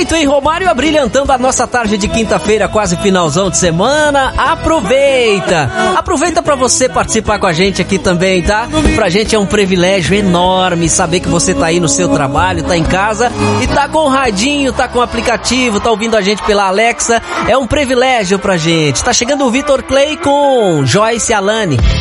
Perfeito, hein, Romário? Abrilhantando a nossa tarde de quinta-feira, quase finalzão de semana. Aproveita pra você participar com a gente aqui também, tá? Pra gente é um privilégio enorme saber que você tá aí no seu trabalho, tá em casa e tá com o radinho, tá com o aplicativo, tá ouvindo a gente pela Alexa. É um privilégio pra gente. Tá chegando o Vitor Clay com Joyce Alane.